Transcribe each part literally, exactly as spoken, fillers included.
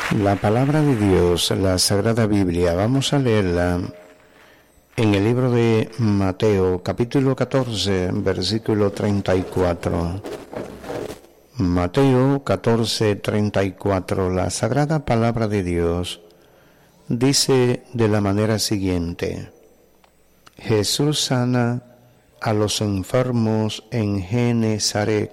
La palabra de Dios, la Sagrada Biblia, vamos a leerla en el libro de Mateo, capítulo catorce, versículo treinta y cuatro. Mateo catorce, treinta y cuatro. La Sagrada Palabra de Dios dice de la manera siguiente: Jesús sana a los enfermos en Genesaret.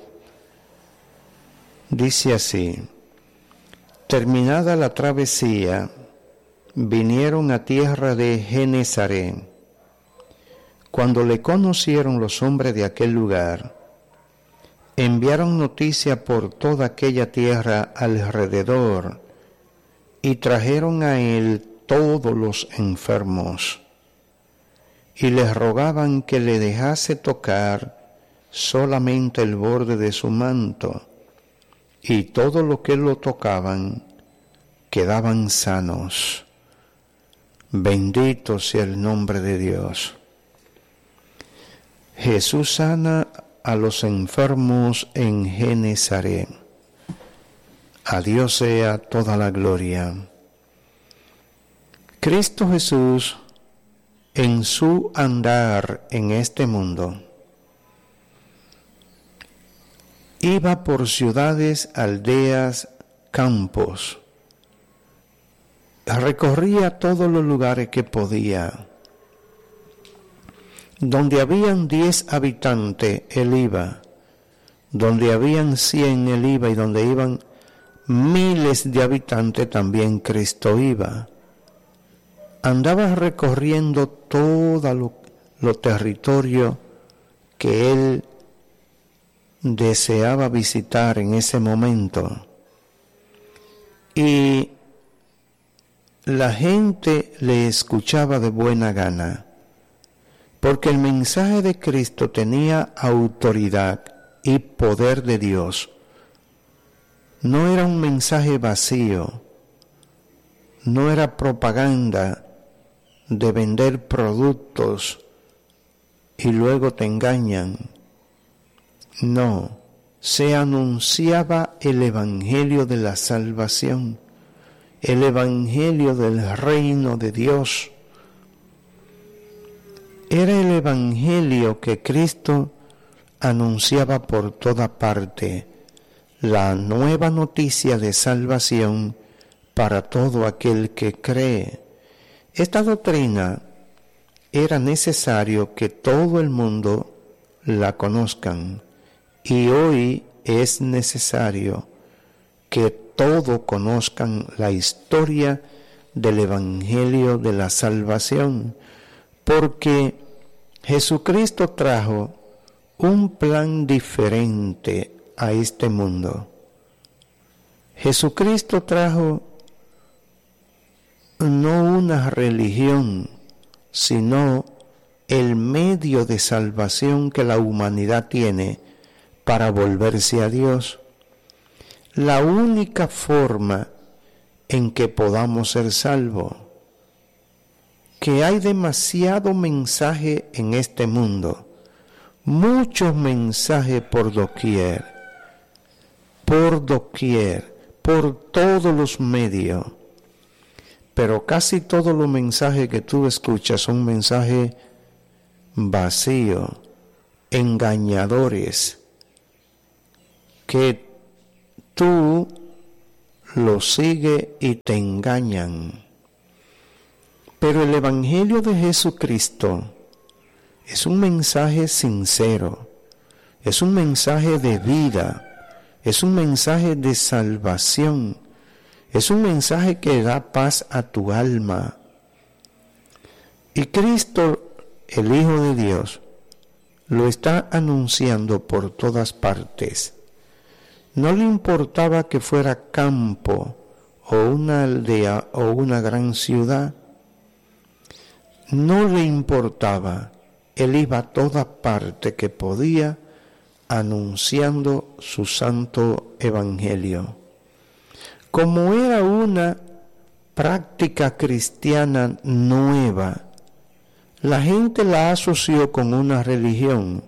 Dice así: terminada la travesía, vinieron a tierra de Genesaret. Cuando le conocieron los hombres de aquel lugar, enviaron noticia por toda aquella tierra alrededor y trajeron a él todos los enfermos y les rogaban que le dejase tocar solamente el borde de su manto, y todo lo que lo tocaban quedaban sanos. Bendito sea el nombre de Dios. Jesús sana a los enfermos en Genesaret. A Dios sea toda la gloria. Cristo Jesús, en su andar en este mundo, iba por ciudades, aldeas, campos. Recorría todos los lugares que podía. Donde habían diez habitantes, él iba. Donde habían cien, él iba. Y donde iban miles de habitantes, también Cristo iba. Andaba recorriendo todo lo, lo territorio que él deseaba visitar en ese momento, y la gente le escuchaba de buena gana, porque el mensaje de Cristo tenía autoridad y poder de Dios. No era un mensaje vacío, no era propaganda de vender productos y luego te engañan. No, se anunciaba el evangelio de la salvación, el evangelio del reino de Dios. Era el evangelio que Cristo anunciaba por toda parte, la nueva noticia de salvación para todo aquel que cree. Esta doctrina era necesario que todo el mundo la conozcan. Y hoy es necesario que todos conozcan la historia del Evangelio de la salvación, porque Jesucristo trajo un plan diferente a este mundo. Jesucristo trajo no una religión, sino el medio de salvación que la humanidad tiene para volverse a Dios. La única forma en que podamos ser salvos. Que hay demasiado mensaje en este mundo, muchos mensajes por doquier, por doquier, por todos los medios, pero casi todos los mensajes que tú escuchas son mensajes vacíos, engañadores, que tú lo sigues y te engañan. Pero el Evangelio de Jesucristo es un mensaje sincero, es un mensaje de vida, es un mensaje de salvación, es un mensaje que da paz a tu alma. Y Cristo, el Hijo de Dios, lo está anunciando por todas partes. No le importaba que fuera campo o una aldea o una gran ciudad. No le importaba. Él iba a toda parte que podía anunciando su santo evangelio. Como era una práctica cristiana nueva, la gente la asoció con una religión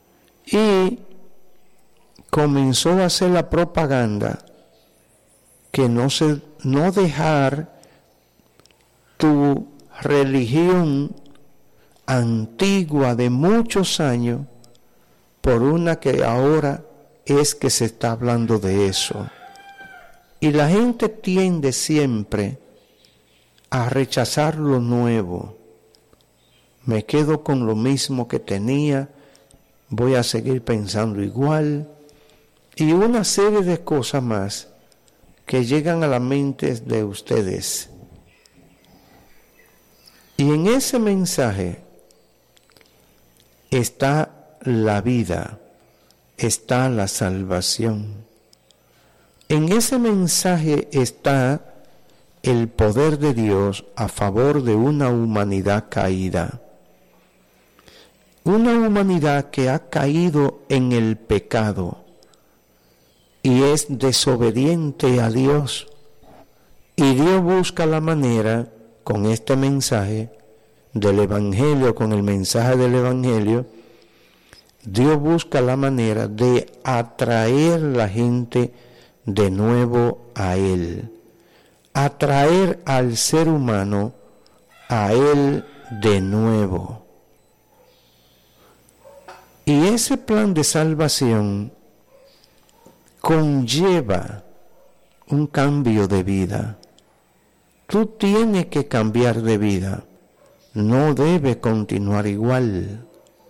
y comenzó a hacer la propaganda que no, se, no dejar tu religión antigua de muchos años por una que ahora es que se está hablando de eso. Y la gente tiende siempre a rechazar lo nuevo. Me quedo con lo mismo que tenía, voy a seguir pensando igual, y una serie de cosas más que llegan a la mente de ustedes. Y en ese mensaje está la vida, está la salvación. En ese mensaje está el poder de Dios a favor de una humanidad caída. Una humanidad que ha caído en el pecado y es desobediente a Dios. Y Dios busca la manera, con este mensaje del Evangelio, con el mensaje del Evangelio, Dios busca la manera de atraer a la gente de nuevo a Él. Atraer al ser humano a Él de nuevo. Y ese plan de salvación conlleva un cambio de vida. Tú tienes que cambiar de vida. No debe continuar igual.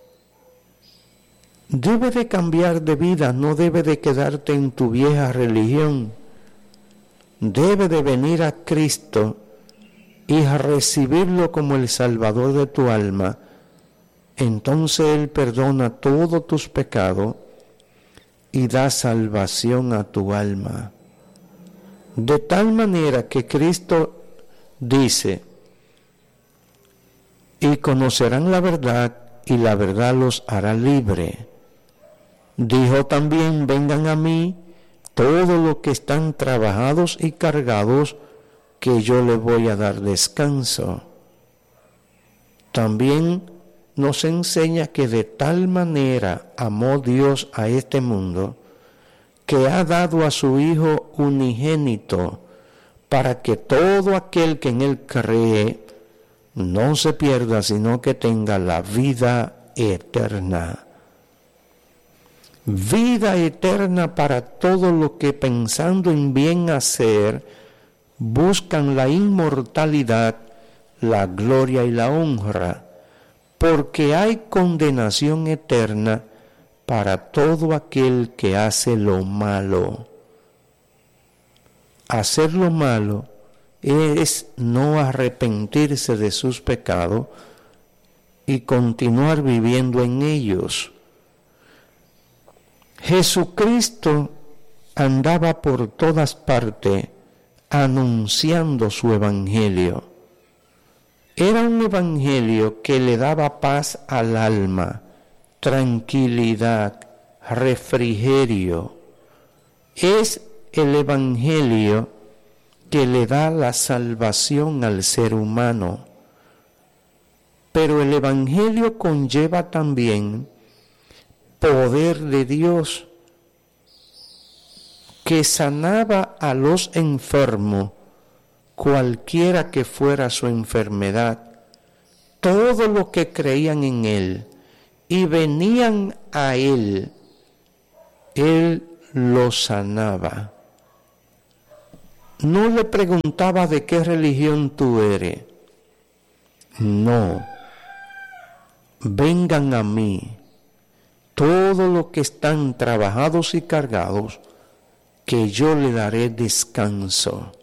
Debe de cambiar de vida, no debe de quedarte en tu vieja religión. Debe de venir a Cristo y recibirlo como el Salvador de tu alma. Entonces Él perdona todos tus pecados y da salvación a tu alma. De tal manera que Cristo dice, y conocerán la verdad, y la verdad los hará libre. Dijo también, vengan a mí todos los que están trabajados y cargados, que yo les voy a dar descanso. También nos enseña que de tal manera amó Dios a este mundo, que ha dado a su Hijo unigénito, para que todo aquel que en Él cree no se pierda, sino que tenga la vida eterna. Vida eterna para todos los que pensando en bien hacer, buscan la inmortalidad, la gloria y la honra, porque hay condenación eterna para todo aquel que hace lo malo. Hacer lo malo es no arrepentirse de sus pecados y continuar viviendo en ellos. Jesucristo andaba por todas partes anunciando su evangelio. Era un evangelio que le daba paz al alma, tranquilidad, refrigerio. Es el evangelio que le da la salvación al ser humano. Pero el evangelio conlleva también poder de Dios que sanaba a los enfermos, cualquiera que fuera su enfermedad, todos los que creían en Él y venían a Él, Él los sanaba. No le preguntaba de qué religión tú eres. No. Vengan a mí todos los que están trabajados y cargados, que yo le daré descanso.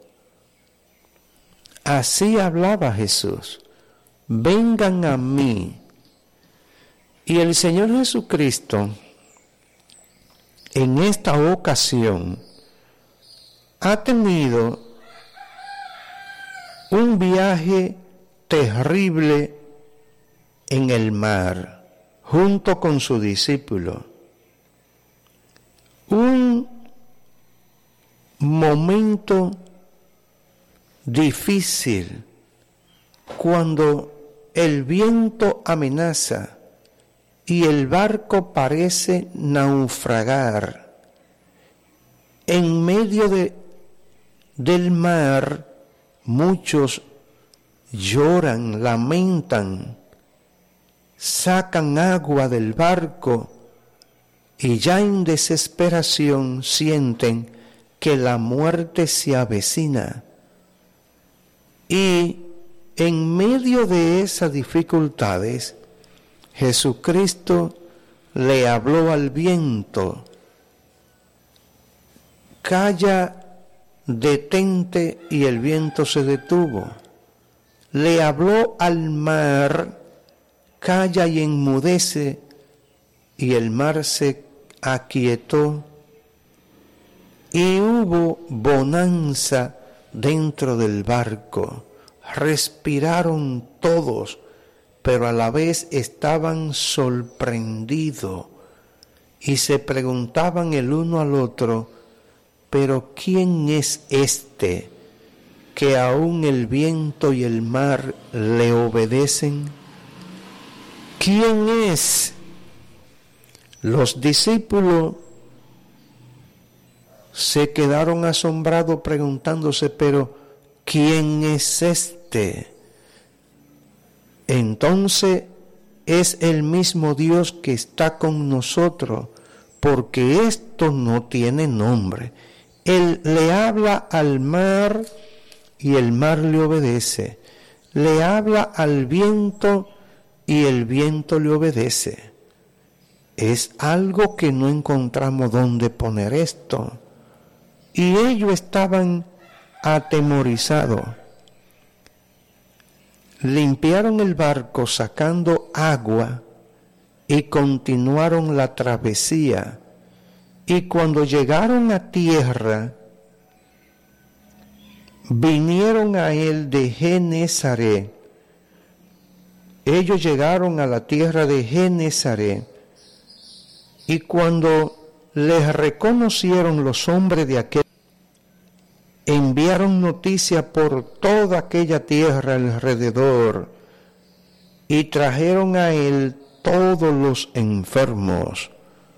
Así hablaba Jesús. Vengan a mí. Y el Señor Jesucristo, en esta ocasión, ha tenido un viaje terrible en el mar, junto con su discípulo. Un momento difícil cuando el viento amenaza y el barco parece naufragar en medio de, del mar, muchos lloran, lamentan, sacan agua del barco y ya en desesperación sienten que la muerte se avecina. Y en medio de esas dificultades, Jesucristo le habló al viento: calla, detente, y el viento se detuvo. Le habló al mar: calla y enmudece, y el mar se aquietó. Y hubo bonanza dentro del barco. Respiraron todos, pero a la vez estaban sorprendidos y se preguntaban el uno al otro: ¿pero quién es este que aún el viento y el mar le obedecen? ¿Quién es? Los discípulos se quedaron asombrados preguntándose: ¿pero quién es este? Entonces es el mismo Dios que está con nosotros, porque esto no tiene nombre. Él le habla al mar y el mar le obedece. Le habla al viento y el viento le obedece. Es algo que no encontramos dónde poner esto. Y ellos estaban atemorizados. Limpiaron el barco sacando agua y continuaron la travesía. Y cuando llegaron a tierra, vinieron a él de Genesaret. Ellos llegaron a la tierra de Genesaret, y cuando les reconocieron los hombres de aquel, enviaron noticia por toda aquella tierra alrededor, y trajeron a él todos los enfermos.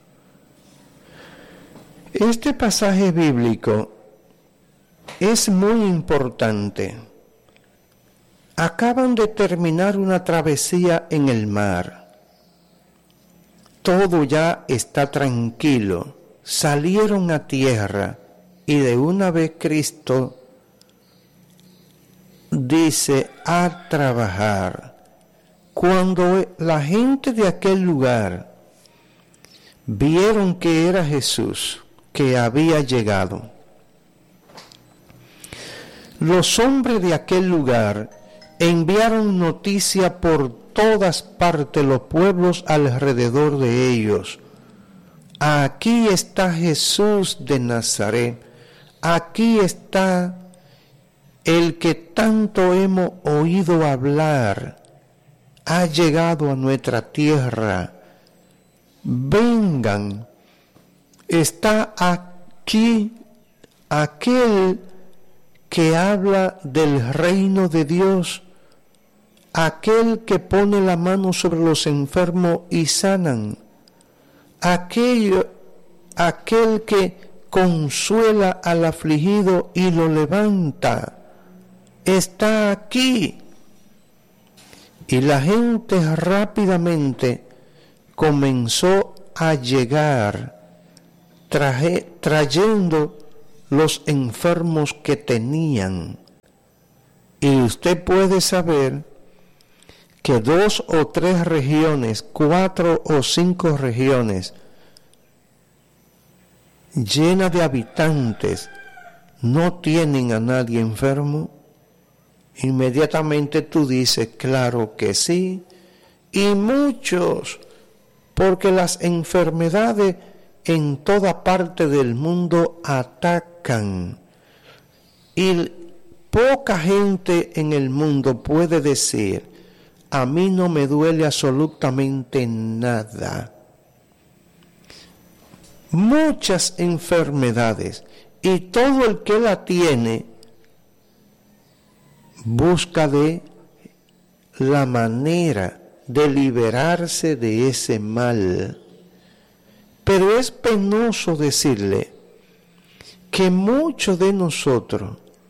Este pasaje bíblico es muy importante. Acaban de terminar una travesía en el mar. Todo ya está tranquilo. Salieron a tierra y de una vez Cristo dice: a trabajar. Cuando la gente de aquel lugar vieron que era Jesús, que había llegado, los hombres de aquel lugar enviaron noticia por todas partes, los pueblos alrededor de ellos: aquí está Jesús de Nazaret, aquí está el que tanto hemos oído hablar, ha llegado a nuestra tierra, vengan, está aquí aquel que habla del reino de Dios, aquel que pone la mano sobre los enfermos y sanan, aquel, aquel que consuela al afligido y lo levanta, está aquí. Y la gente rápidamente comenzó a llegar, traje, trayendo los enfermos que tenían. Y usted puede saber que dos o tres regiones, cuatro o cinco regiones llenas de habitantes no tienen a nadie enfermo. Inmediatamente tú dices: claro que sí, y muchos, porque las enfermedades en toda parte del mundo atacan, y poca gente en el mundo puede decir: a mí no me duele absolutamente nada. Muchas enfermedades, y todo el que la tiene busca de la manera de liberarse de ese mal. Pero es penoso decirle que muchos de nosotros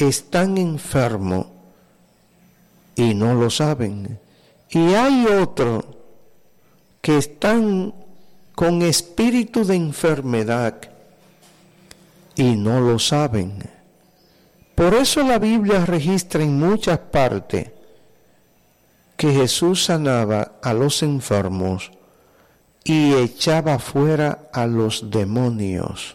están enfermos y no lo saben. Y hay otros que están con espíritu de enfermedad y no lo saben. Por eso la Biblia registra en muchas partes que Jesús sanaba a los enfermos y echaba fuera a los demonios.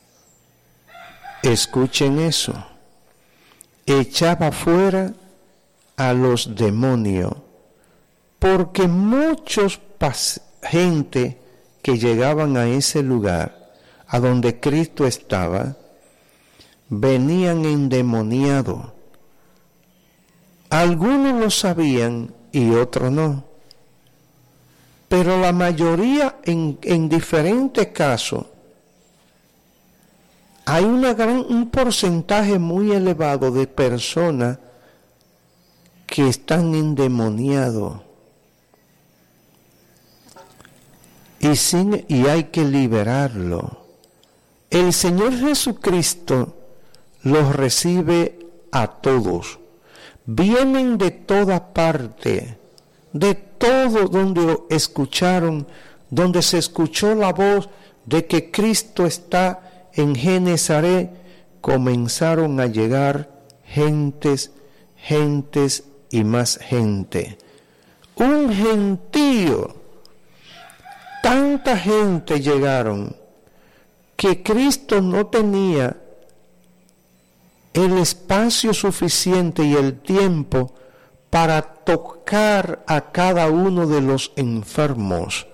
Escuchen eso. Echaba fuera a los demonios. Porque muchos pas- gente que llegaban a ese lugar, a donde Cristo estaba, venían endemoniados. Algunos lo sabían y otros no. Pero la mayoría, en, en diferentes casos, hay una gran, un porcentaje muy elevado de personas que están endemoniados. Y, sin, y hay que liberarlo. El Señor Jesucristo los recibe a todos. Vienen de toda parte, de todo donde escucharon, donde se escuchó la voz de que Cristo está en Genezaret, comenzaron a llegar gentes, gentes y más gente. Un gentío, tanta gente llegaron que Cristo no tenía el espacio suficiente y el tiempo para tocar a cada uno de los enfermos.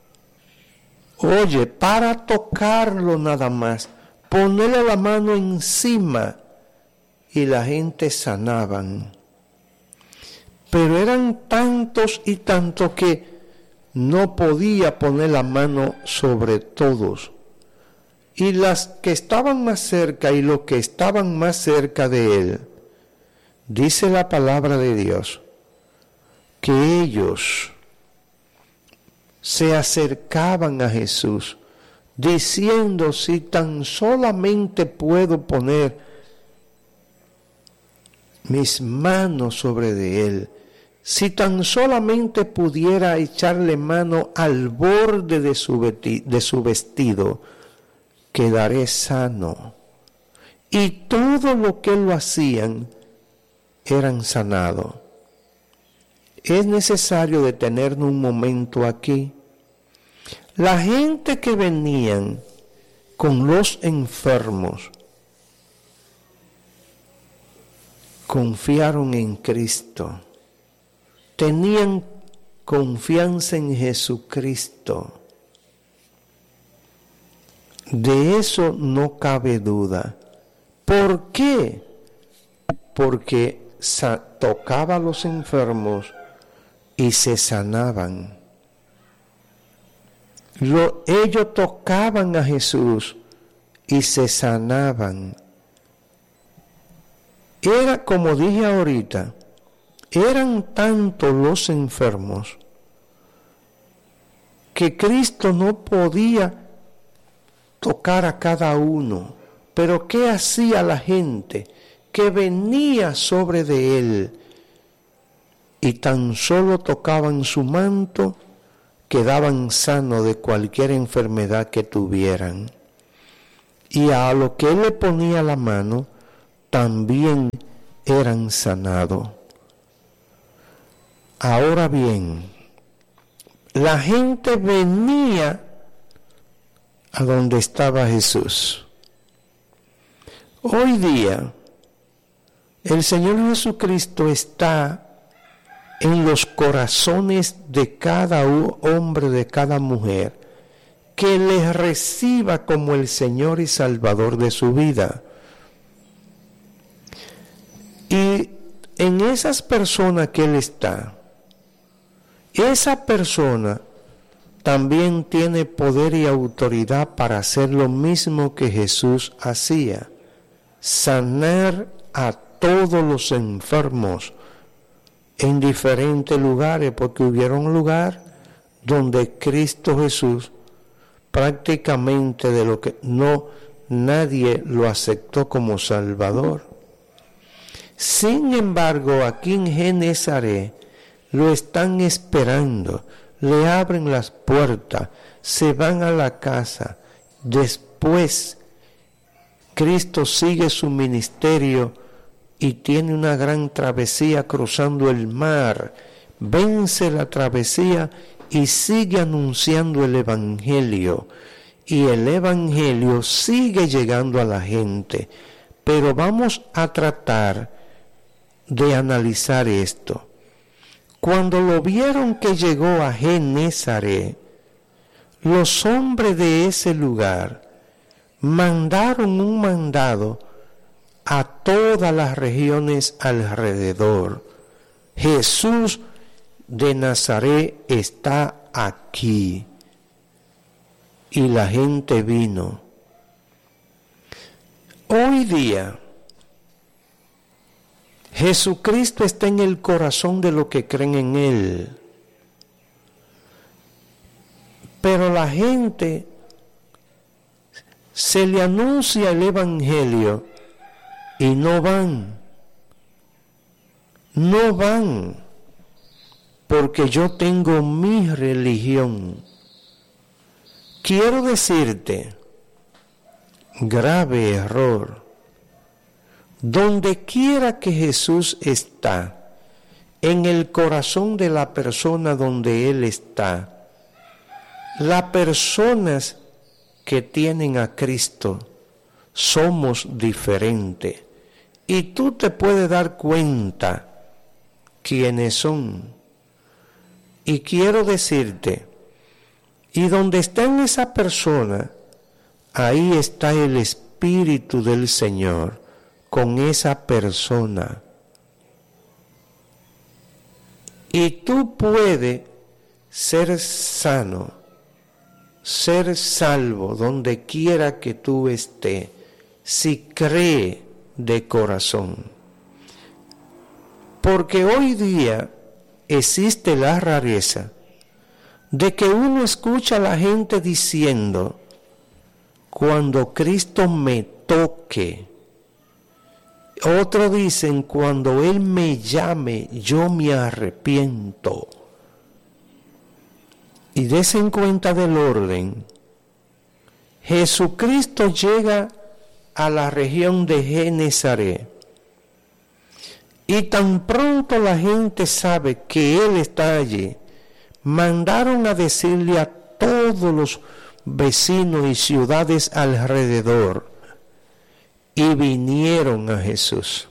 Oye, para tocarlo nada más, ponerle la mano encima y la gente sanaban. Pero eran tantos y tantos que no podía poner la mano sobre todos. Y las que estaban más cerca y los que estaban más cerca de él, dice la palabra de Dios, que ellos se acercaban a Jesús, diciendo, si tan solamente puedo poner mis manos sobre de él, si tan solamente pudiera echarle mano al borde de su, vesti- de su vestido, quedaré sano. Y todo lo que lo hacían eran sanados. Es necesario detenernos un momento aquí. La gente que venían con los enfermos confiaron en Cristo. Tenían confianza en Jesucristo. De eso no cabe duda. ¿Por qué? Porque sa- tocaba a los enfermos y se sanaban. Lo, ellos tocaban a Jesús y se sanaban. Era, como dije ahorita, eran tantos los enfermos que Cristo no podía tocar a cada uno. Pero ¿qué hacía la gente que venía sobre de él y tan solo tocaban su manto, quedaban sanos de cualquier enfermedad que tuvieran? Y a lo que él le ponía la mano, también eran sanados. Ahora bien, la gente venía a donde estaba Jesús. Hoy día, el Señor Jesucristo está en los corazones de cada hombre, de cada mujer, que le reciba como el Señor y Salvador de su vida. Y en esas personas que Él está, esa persona también tiene poder y autoridad para hacer lo mismo que Jesús hacía, sanar a todos los enfermos en diferentes lugares, porque hubieron lugar donde Cristo Jesús prácticamente de lo que no nadie lo aceptó como Salvador. Sin embargo, aquí en Genesaret lo están esperando, le abren las puertas, se van a la casa. Después, Cristo sigue su ministerio y tiene una gran travesía cruzando el mar, vence la travesía y sigue anunciando el Evangelio. Y el Evangelio sigue llegando a la gente. Pero vamos a tratar de analizar esto. Cuando lo vieron que llegó a Genesaret, los hombres de ese lugar mandaron un mandado a todas las regiones alrededor. Jesús de Nazaret está aquí. Y la gente vino. Hoy día, Jesucristo está en el corazón de los que creen en Él. Pero la gente se le anuncia el Evangelio y no van. No van. Porque yo tengo mi religión. Quiero decirte, grave error. Donde quiera que Jesús está, en el corazón de la persona donde Él está, las personas que tienen a Cristo somos diferentes. Y tú te puedes dar cuenta quiénes son. Y quiero decirte, y donde está esa persona, ahí está el Espíritu del Señor con esa persona. Y tú puedes ser sano, ser salvo donde quiera que tú estés, si cree de corazón. Porque hoy día existe la rareza de que uno escucha a la gente diciendo, cuando Cristo me toque. Otros dicen, cuando Él me llame, yo me arrepiento. Y desen cuenta del orden. Jesucristo llega a la región de Genesaret. Y tan pronto la gente sabe que Él está allí, mandaron a decirle a todos los vecinos y ciudades alrededor, y vinieron a Jesús.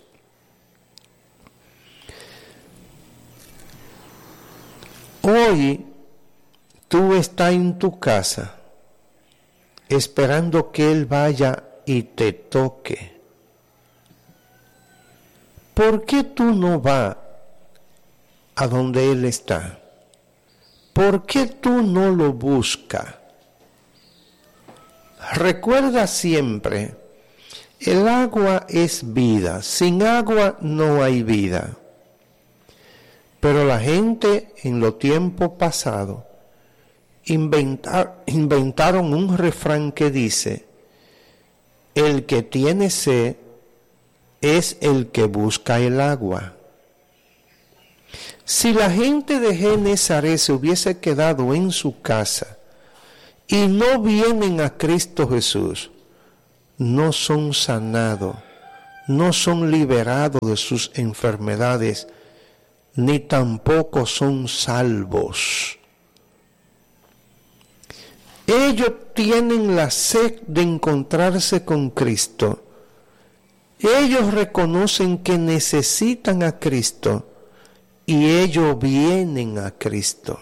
Hoy tú estás en tu casa esperando que Él vaya y te toque. ¿Por qué tú no vas a donde Él está? ¿Por qué tú no lo buscas? Recuerda siempre, el agua es vida, sin agua no hay vida. Pero la gente en los tiempos pasados inventar, inventaron un refrán que dice, el que tiene sed es el que busca el agua. Si la gente de Genesaret se hubiese quedado en su casa y no vienen a Cristo Jesús, no son sanados, no son liberados de sus enfermedades, ni tampoco son salvos. Ellos tienen la sed de encontrarse con Cristo. Ellos reconocen que necesitan a Cristo y ellos vienen a Cristo.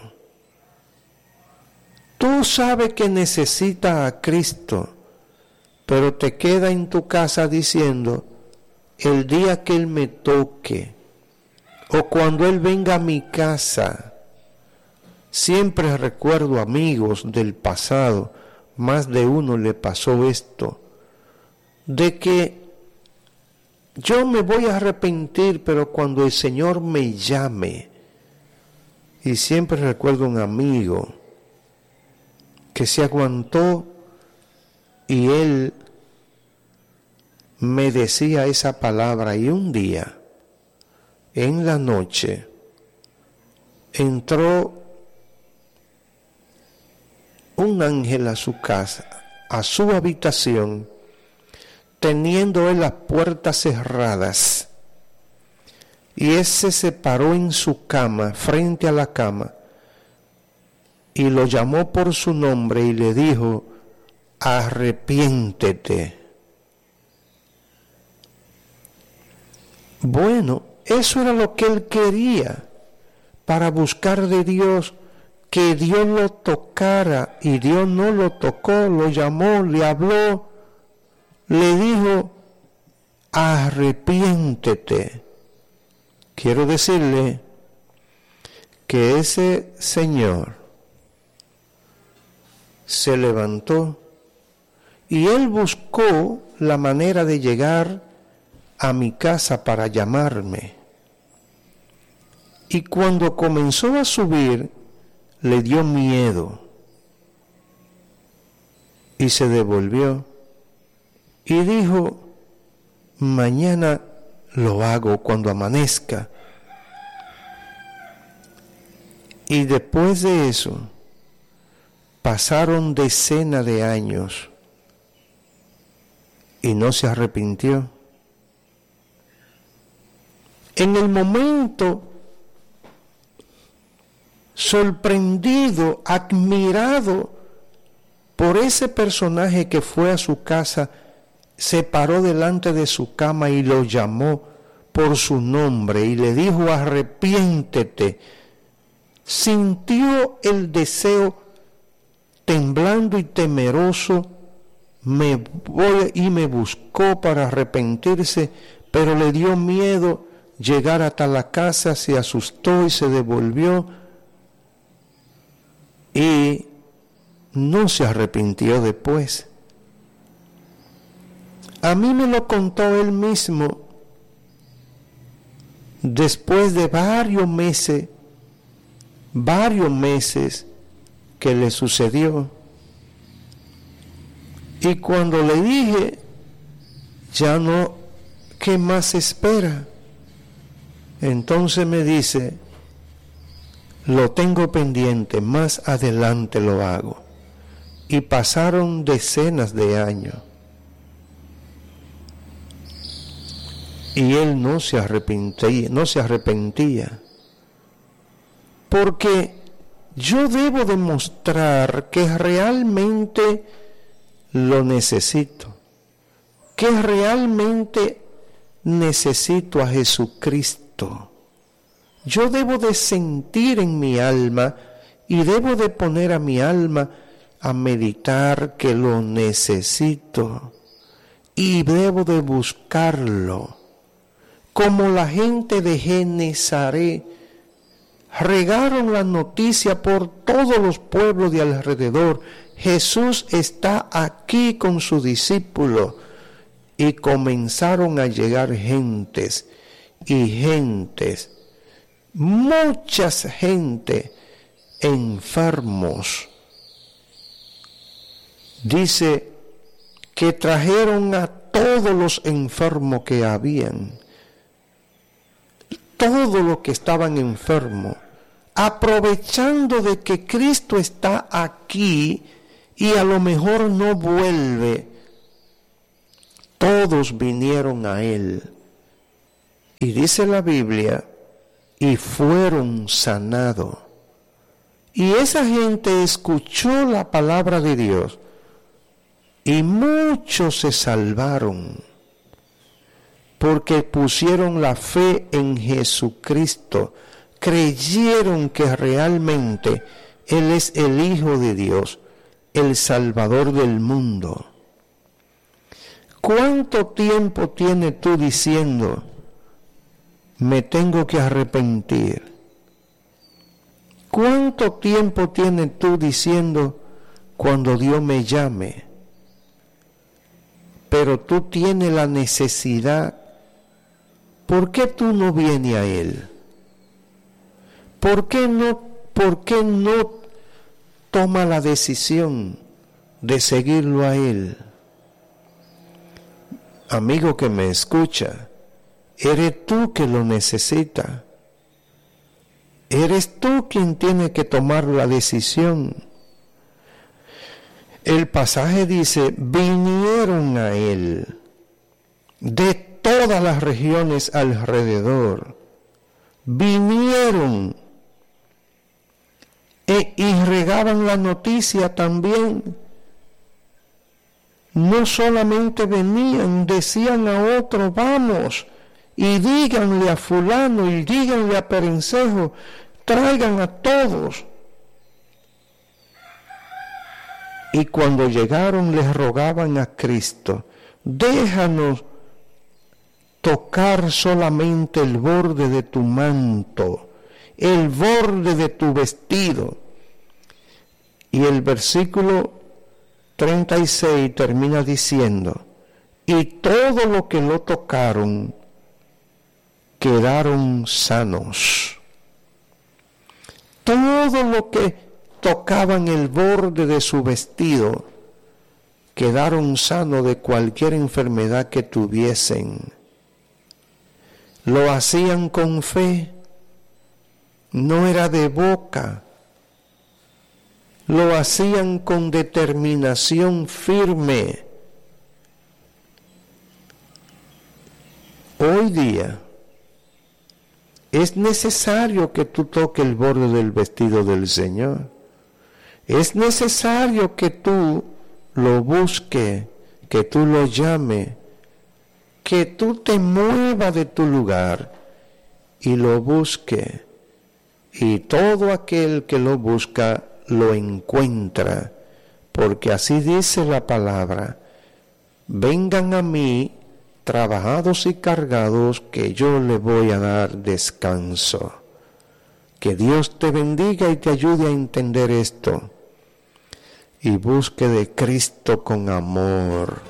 Tú sabes que necesitas a Cristo, pero te queda en tu casa diciendo, el día que Él me toque, o cuando Él venga a mi casa. Siempre recuerdo amigos del pasado, más de uno le pasó esto, de que yo me voy a arrepentir, pero cuando el Señor me llame. Y siempre recuerdo un amigo que se aguantó y él me decía esa palabra, y un día en la noche, entró un ángel a su casa, a su habitación, teniendo él las puertas cerradas, y ese se paró en su cama, frente a la cama, y lo llamó por su nombre y le dijo: arrepiéntete. Bueno, eso era lo que él quería, para buscar de Dios, que Dios lo tocara, y Dios no lo tocó, lo llamó, le habló, le dijo: arrepiéntete. Quiero decirle que ese señor se levantó y él buscó la manera de llegar a mi casa para llamarme. Y cuando comenzó a subir, le dio miedo y se devolvió y dijo: mañana lo hago cuando amanezca. Y después de eso, pasaron decenas de años y no se arrepintió. En el momento, sorprendido, admirado por ese personaje que fue a su casa, se paró delante de su cama y lo llamó por su nombre y le dijo: arrepiéntete. Sintió el deseo, temblando y temeroso, me voy y me buscó para arrepentirse, pero le dio miedo llegar hasta la casa, se asustó y se devolvió y no se arrepintió después. A mí me lo contó él mismo después de varios meses, varios meses que le sucedió. Y cuando le dije, ya no, ¿qué más espera? Entonces me dice: lo tengo pendiente, más adelante lo hago. Y pasaron decenas de años y él no se arrepentía, no se arrepentía, porque yo debo demostrar que realmente lo necesito, que realmente necesito a Jesucristo. Yo debo de sentir en mi alma y debo de poner a mi alma a meditar que lo necesito y debo de buscarlo. Como la gente de Genezaret regaron la noticia por todos los pueblos de alrededor: Jesús está aquí con su discípulo. Y comenzaron a llegar gentes y gentes, muchas gente, enfermos. Dice que trajeron a todos los enfermos que habían, todos los que estaban enfermos, aprovechando de que Cristo está aquí y a lo mejor no vuelve. Todos vinieron a él. Y dice la Biblia, y fueron sanados. Y esa gente escuchó la palabra de Dios, y muchos se salvaron, porque pusieron la fe en Jesucristo, creyeron que realmente Él es el Hijo de Dios, el Salvador del mundo. ¿Cuánto tiempo tienes tú diciendo: me tengo que arrepentir? ¿Cuánto tiempo tienes tú diciendo: cuando Dios me llame? Pero tú tienes la necesidad. ¿Por qué tú no vienes a Él? ¿Por qué no, por qué no toma la decisión de seguirlo a Él? Amigo que me escucha, eres tú que lo necesitas. Eres tú quien tiene que tomar la decisión. El pasaje dice, vinieron a él de todas las regiones alrededor. Vinieron e, y regaban la noticia también. No solamente venían, decían a otro, vamos, y díganle a fulano, y díganle a Perencejo, traigan a todos. Y cuando llegaron les rogaban a Cristo, déjanos tocar solamente el borde de tu manto, el borde de tu vestido. Y el versículo treinta y seis termina diciendo, y todo lo que lo tocaron quedaron sanos. Todo lo que tocaban el borde de su vestido quedaron sanos de cualquier enfermedad que tuviesen. Lo hacían con fe, no era de boca. Lo hacían con determinación firme. Hoy día es necesario que tú toques el borde del vestido del Señor. Es necesario que tú lo busques, que tú lo llames, que tú te muevas de tu lugar y lo busques. Y todo aquel que lo busca lo encuentra, porque así dice la palabra, vengan a mí trabajados y cargados, que yo les voy a dar descanso. Que Dios te bendiga y te ayude a entender esto, y busque de Cristo con amor.